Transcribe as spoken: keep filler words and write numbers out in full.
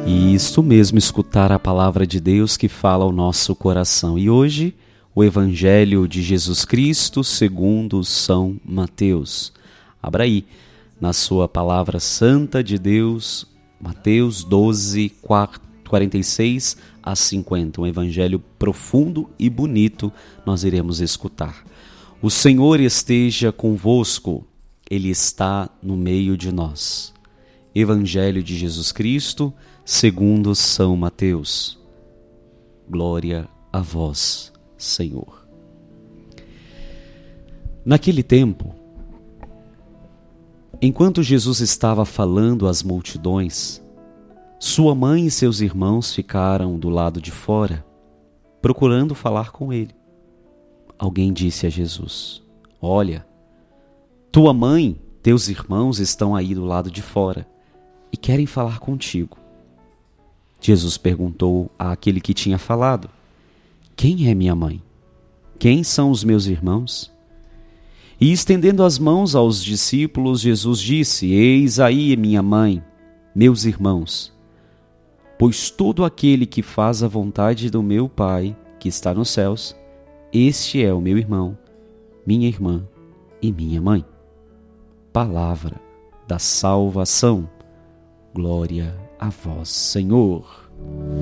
E isso mesmo, escutar a palavra de Deus que fala ao nosso coração. E hoje, o Evangelho de Jesus Cristo segundo São Mateus. Abra aí, na sua palavra santa de Deus, Mateus doze, quarenta e seis a cinquenta. Um Evangelho profundo e bonito nós iremos escutar. O Senhor esteja convosco, Ele está no meio de nós. Evangelho de Jesus Cristo segundo São Mateus. Glória a vós, Senhor. Naquele tempo, enquanto Jesus estava falando às multidões, sua mãe e seus irmãos ficaram do lado de fora, procurando falar com ele. Alguém disse a Jesus: olha, tua mãe, teus irmãos estão aí do lado de fora e querem falar contigo. Jesus perguntou àquele que tinha falado: quem é minha mãe? Quem são os meus irmãos? E estendendo as mãos aos discípulos, Jesus disse: eis aí minha mãe, meus irmãos. Pois todo aquele que faz a vontade do meu Pai, que está nos céus, este é o meu irmão, minha irmã e minha mãe. Palavra da salvação. Glória a vós, Senhor.